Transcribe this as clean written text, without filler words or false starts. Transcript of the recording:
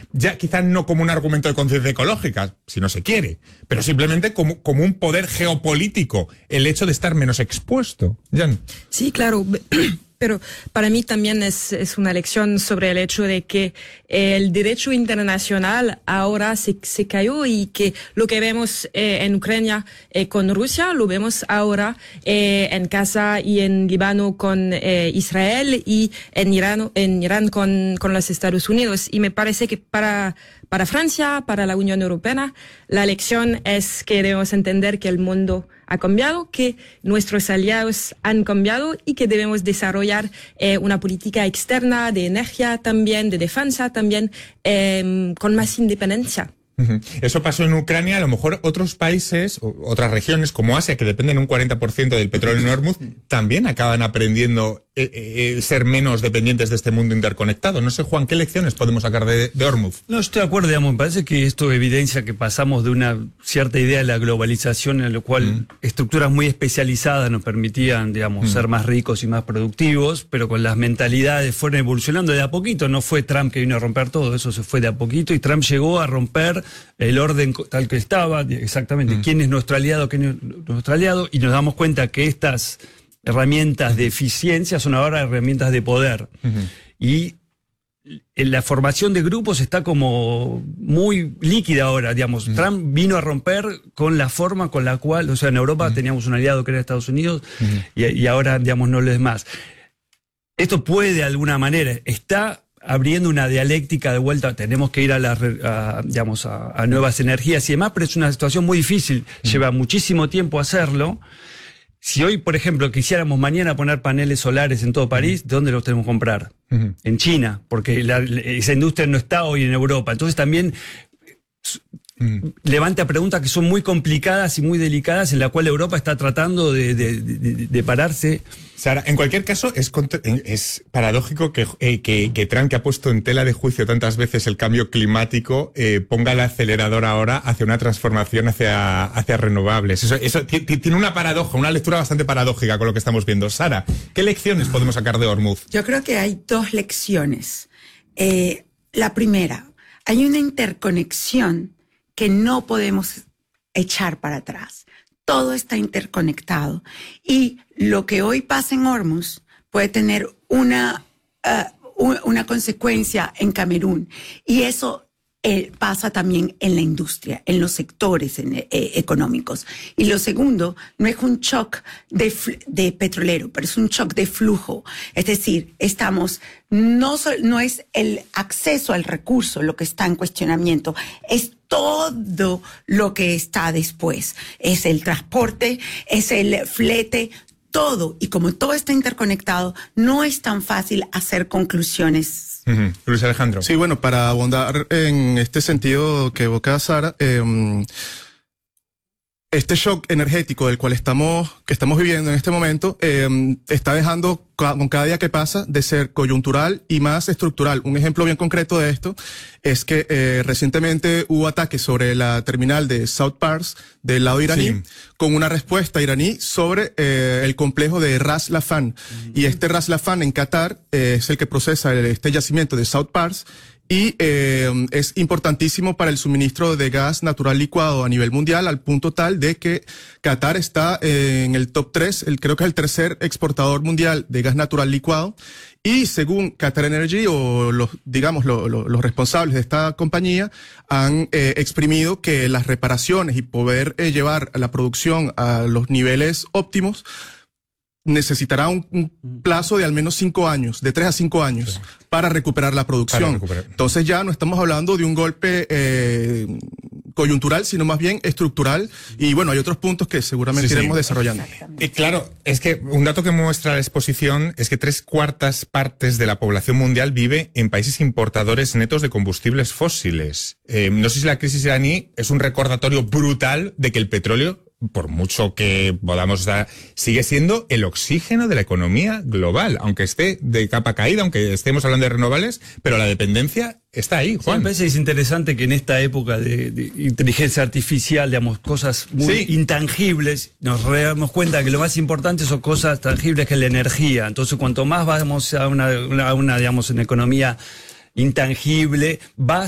ya quizás no como un argumento de conciencia ecológica, si no se quiere, pero simplemente como un poder geopolítico, el hecho de estar menos expuesto. Jan. Sí, claro. Pero para mí también es una lección sobre el hecho de que el derecho internacional ahora se cayó y que lo que vemos en Ucrania con Rusia lo vemos ahora en Gaza y en Líbano con Israel y en Irán con los Estados Unidos. Y me parece que para Francia, para la Unión Europea, la lección es que debemos entender que el mundo ha cambiado, que nuestros aliados han cambiado y que debemos desarrollar una política externa de energía también, de defensa también, con más independencia. Eso pasó en Ucrania. A lo mejor otros países, otras regiones como Asia, que dependen un 40% del petróleo en Hormuz, también acaban aprendiendo ser menos dependientes de este mundo interconectado. No sé, Juan, ¿qué lecciones podemos sacar de Hormuz? No, estoy de acuerdo, digamos, me parece que esto evidencia que pasamos de una cierta idea de la globalización en la cual estructuras muy especializadas nos permitían, digamos, ser más ricos y más productivos, pero con las mentalidades fueron evolucionando de a poquito. No fue Trump que vino a romper todo, eso se fue de a poquito y Trump llegó a romper el orden tal que estaba, exactamente, quién es nuestro aliado, quién es nuestro aliado, y nos damos cuenta que estas herramientas de eficiencia son ahora herramientas de poder. Y en la formación de grupos está como muy líquida ahora, digamos. Trump vino a romper con la forma con la cual, o sea, en Europa teníamos un aliado que era Estados Unidos y ahora, digamos, no lo es más. Esto puede, de alguna manera, está abriendo una dialéctica de vuelta, tenemos que ir a nuevas energías y demás, pero es una situación muy difícil, lleva muchísimo tiempo hacerlo. Si hoy, por ejemplo, quisiéramos mañana poner paneles solares en todo París, ¿de dónde los tenemos que comprar? En China, porque esa industria no está hoy en Europa. Entonces también levanta preguntas que son muy complicadas y muy delicadas, en la cual Europa está tratando de pararse. Sara, en cualquier caso, es paradójico que Trump, que ha puesto en tela de juicio tantas veces el cambio climático, ponga el acelerador ahora hacia una transformación hacia renovables. Eso tiene una paradoja, una lectura bastante paradójica con lo que estamos viendo. Sara, ¿qué lecciones podemos sacar de Hormuz? Yo creo que hay dos lecciones. La primera, hay una interconexión que no podemos echar para atrás. Todo está interconectado. Y lo que hoy pasa en Hormuz puede tener una consecuencia en Camerún. Y eso pasa también en la industria, en los sectores económicos. Y lo segundo, no es un shock de petrolero, pero es un shock de flujo. Es decir, no es el acceso al recurso lo que está en cuestionamiento, es todo lo que está después. Es el transporte, es el flete, todo. Y como todo está interconectado, no es tan fácil hacer conclusiones. Luis Alejandro. Sí, bueno, para abundar en este sentido que evoca Sara, este shock energético del cual estamos viviendo en este momento está dejando con cada día que pasa de ser coyuntural y más estructural. Un ejemplo bien concreto de esto es que recientemente hubo ataques sobre la terminal de South Pars del lado iraní, con una respuesta iraní sobre el complejo de Ras Laffan. Y este Ras Laffan en Qatar es el que procesa este yacimiento de South Pars. Y es importantísimo para el suministro de gas natural licuado a nivel mundial, al punto tal de que Qatar está en el top 3, creo que es el tercer exportador mundial de gas natural licuado. Y según Qatar Energy, o los responsables de esta compañía, han exprimido que las reparaciones y poder llevar la producción a los niveles óptimos necesitará un plazo de al menos 5 años, de 3 a 5 años, para recuperar la producción. Entonces ya no estamos hablando de un golpe coyuntural, sino más bien estructural. Y bueno, hay otros puntos que seguramente iremos desarrollando. Claro, es que un dato que muestra la exposición es que 3/4 partes de la población mundial vive en países importadores netos de combustibles fósiles. No sé si la crisis iraní es un recordatorio brutal de que el petróleo, por mucho que podamos dar, sigue siendo el oxígeno de la economía global, aunque esté de capa caída, aunque estemos hablando de renovables, pero la dependencia está ahí, Juan. Sí, me parece que es interesante que en esta época de inteligencia artificial, digamos, cosas muy intangibles, nos damos cuenta que lo más importante son cosas tangibles, que es la energía. Entonces, cuanto más vamos a una digamos, en economía intangible, va